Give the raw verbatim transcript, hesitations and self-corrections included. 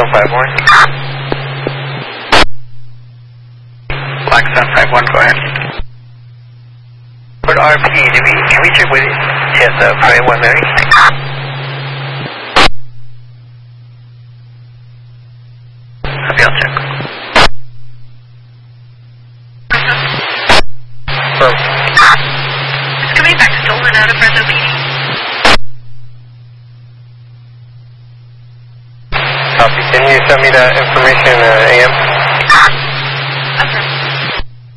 seven five one. Black seven five one, go ahead. But R P, do we, can we check with yes, uh, Prey one thirty? Okay, I'll check. So, it's coming back stolen out of Fresno P D. Copy. Can you send me that information, uh, A M?